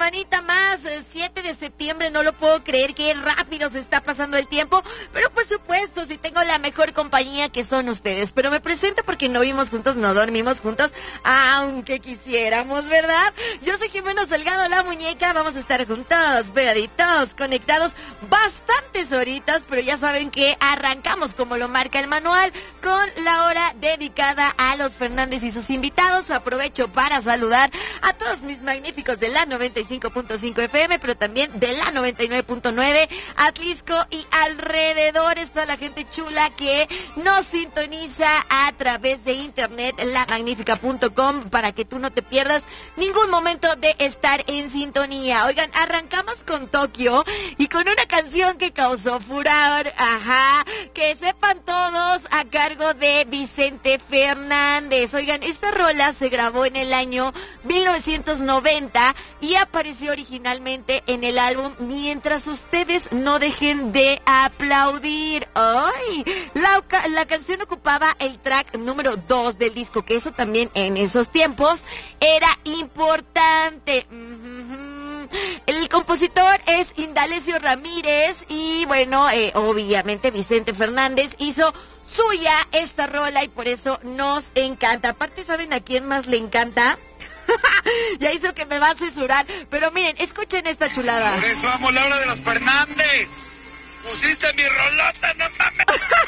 semanita más, 7 de septiembre, no lo puedo creer, qué rápido se está pasando el tiempo, pero por supuesto, si tengo la mejor compañía que son ustedes, pero me presento porque no vivimos juntos, no dormimos juntos, aunque quisiéramos, ¿verdad? Yo soy Jimena Salgado, la muñeca, vamos a estar juntos, pegaditos, conectados, bastantes horitas, pero ya saben que arrancamos como lo marca el manual, con la hora dedicada a los Fernández y sus invitados. Aprovecho para saludar a todos mis magníficos de la 95.5 FM, pero también de la 99.9, Atlisco y alrededores, toda la gente chula que nos sintoniza a través de internet, lamagnifica.com, para que tú no te pierdas ningún momento de estar en sintonía. Oigan, arrancamos con Tokio y con una canción que causó furor, que sepan todos, a cargo de Vicente Fernández. Oigan, esta rola se grabó en el año 1990 y apareció originalmente en el álbum Mientras ustedes no dejen de aplaudir. ¡Ay! La canción ocupaba el track número 2 del disco, que eso también en esos tiempos era importante. El compositor es Indalecio Ramírez y bueno, obviamente Vicente Fernández hizo suya esta rola y por eso nos encanta. Aparte, ¿saben a quién más le encanta? Ya hizo que me va a censurar, pero miren, escuchen esta chulada. Por eso amo la hora de los Fernández. Pusiste mi rolota, no mames.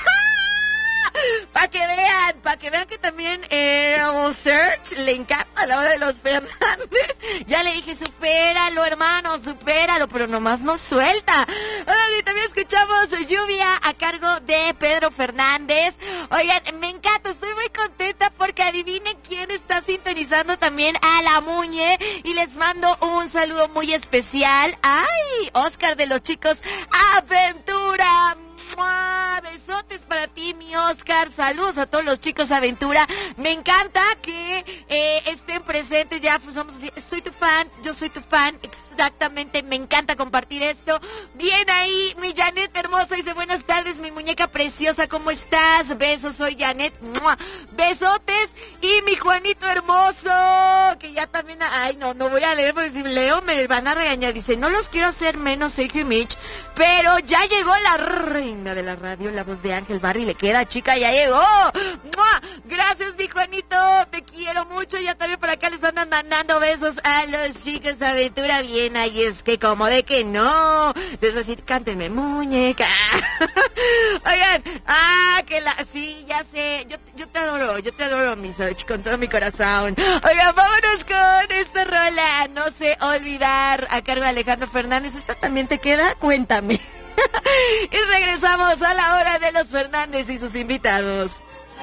Para que vean que también Search le encanta la hora de los Fernández. Ya le dije, supéralo, hermano, supéralo, pero nomás no suelta. Oigan, y también escuchamos Lluvia a cargo de Pedro Fernández. Oigan, me encanta, estoy muy contenta porque adivinen quién está sintonizando también a la Muñe. Y les mando un saludo muy especial. ¡Ay! Oscar de los chicos Aventura. ¡Mua! Besotes para ti, mi Oscar. Saludos a todos los chicos Aventura. Me encanta que estén presentes. Ya somos así. Soy tu fan, yo soy tu fan. Exactamente, me encanta compartir esto. Bien ahí, mi Janet hermosa. Dice, buenas tardes, mi muñeca preciosa. ¿Cómo estás? Besos, soy Janet. ¡Mua! Besotes. Y mi Juanito hermoso, que ya también... Ay, no voy a leer porque si leo me van a regañar. Dice, no los quiero hacer menos, Sergio y Mitch, pero ya llegó la reina de la radio, la voz de Ángel Barry, le queda, chica, ya llegó. ¡Mua! Gracias, mi Juanito, te quiero mucho. Ya también por acá les andan mandando besos a los chicos de Aventura. Bien, ahí es que como de que no. Les voy a decir, cántenme, muñeca. Oigan, sí, ya sé, yo te adoro, mi Search, con todo mi corazón. Oigan, vámonos con esta rola, No sé olvidar, a cargo de Alejandro Fernández. ¿Esta también te queda? Cuéntame. Y regresamos a la hora de los Fernández y sus invitados.